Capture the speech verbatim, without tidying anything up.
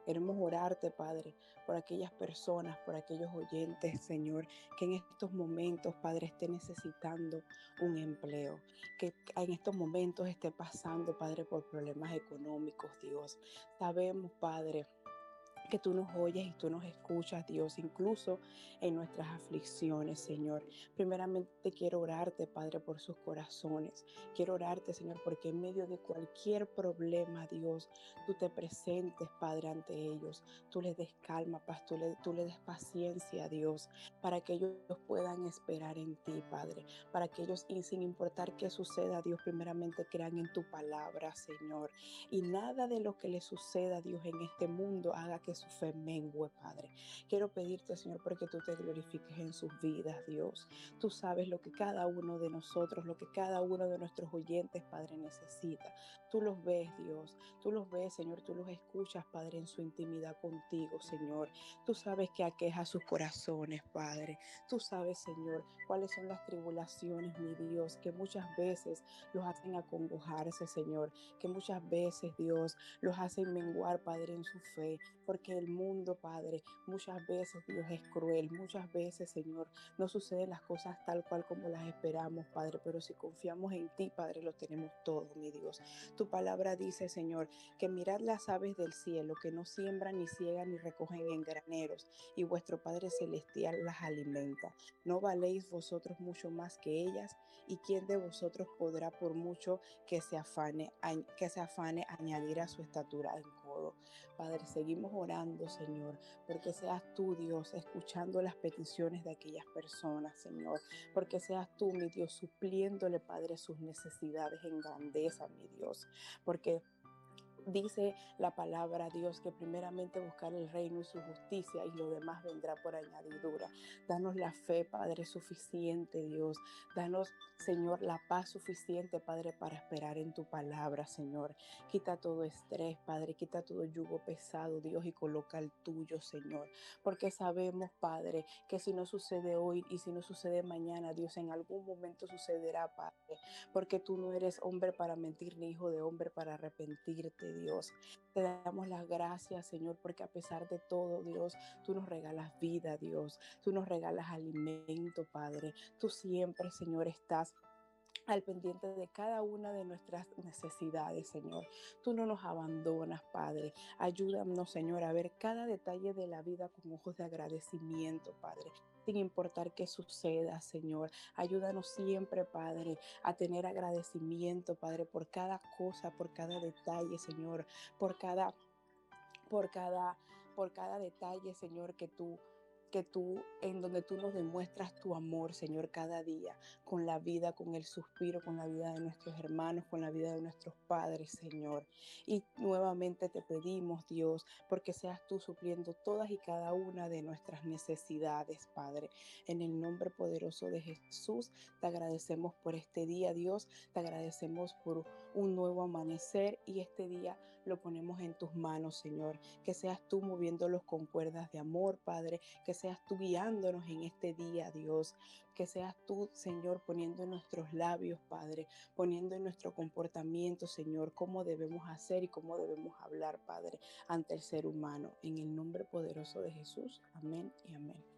Queremos orarte, Padre, por aquellas personas, por aquellos oyentes, Señor, que en estos momentos, Padre, esté necesitando un empleo, que en estos momentos esté pasando, Padre, por problemas económicos, Dios. Sabemos, Padre, que tú nos oyes y tú nos escuchas, Dios, incluso en nuestras aflicciones, Señor. Primeramente quiero orarte, Padre, por sus corazones. Quiero orarte, Señor, porque en medio de cualquier problema, Dios, tú te presentes, Padre, ante ellos. Tú les des calma, paz, tú, le, tú les des paciencia, Dios, para que ellos puedan esperar en ti, Padre. Para que ellos, y sin importar qué suceda, Dios, primeramente crean en tu palabra, Señor. Y nada de lo que les suceda, Dios, en este mundo haga que su fe mengue, Padre. Quiero pedirte, Señor, porque tú te glorifiques en sus vidas, Dios. Tú sabes lo que cada uno de nosotros, lo que cada uno de nuestros oyentes, Padre, necesita. Tú los ves, Dios. Tú los ves, Señor. Tú los escuchas, Padre, en su intimidad contigo, Señor. Tú sabes que aqueja sus corazones, Padre. Tú sabes, Señor, cuáles son las tribulaciones, mi Dios, que muchas veces los hacen acongojarse, Señor, que muchas veces, Dios, los hacen menguar, Padre, en su fe, porque el mundo, Padre, muchas veces, Dios, es cruel, muchas veces, Señor, no suceden las cosas tal cual como las esperamos, Padre, pero si confiamos en ti, Padre, lo tenemos todo, mi Dios. Tu palabra dice, Señor, que mirad las aves del cielo, que no siembran, ni ciegan, ni recogen en graneros, y vuestro Padre Celestial las alimenta. ¿No valéis vosotros mucho más que ellas? ¿Y quién de vosotros podrá, por mucho que se afane, que se afane, añadir a su estatura en codo? Padre, seguimos orando, Señor, porque seas tú, Dios, escuchando las peticiones de aquellas personas, Señor, porque seas tú, mi Dios, supliéndole, Padre, sus necesidades en grandeza, mi Dios, porque dice la palabra, Dios, que primeramente buscar el reino y su justicia y lo demás vendrá por añadidura. Danos la fe, Padre, suficiente, Dios. Danos, Señor, la paz suficiente, Padre, para esperar en tu palabra, Señor. Quita todo estrés, Padre, quita todo yugo pesado, Dios, y coloca el tuyo, Señor. Porque sabemos, Padre, que si no sucede hoy y si no sucede mañana, Dios, en algún momento sucederá, Padre. Porque tú no eres hombre para mentir, ni hijo de hombre para arrepentirte, Dios. Te damos las gracias, Señor, porque a pesar de todo, Dios, tú nos regalas vida, Dios. Tú nos regalas alimento, Padre. Tú siempre, Señor, estás al pendiente de cada una de nuestras necesidades, Señor. Tú no nos abandonas, Padre. Ayúdanos, Señor, a ver cada detalle de la vida con ojos de agradecimiento, Padre. Sin importar qué suceda, Señor. Ayúdanos siempre, Padre, a tener agradecimiento, Padre, por cada cosa, por cada detalle, Señor, por cada, por cada, por cada detalle, Señor, que tú que tú, en donde tú nos demuestras tu amor, Señor, cada día, con la vida, con el suspiro, con la vida de nuestros hermanos, con la vida de nuestros padres, Señor. Y nuevamente te pedimos, Dios, porque seas tú supliendo todas y cada una de nuestras necesidades, Padre. En el nombre poderoso de Jesús, te agradecemos por este día, Dios, te agradecemos por un nuevo amanecer y este día lo ponemos en tus manos, Señor. Que seas tú moviéndolos con cuerdas de amor, Padre, que seas tú guiándonos en este día, Dios. Que seas tú, Señor, poniendo en nuestros labios, Padre, poniendo en nuestro comportamiento, Señor, cómo debemos hacer y cómo debemos hablar, Padre, ante el ser humano. En el nombre poderoso de Jesús. Amén y amén.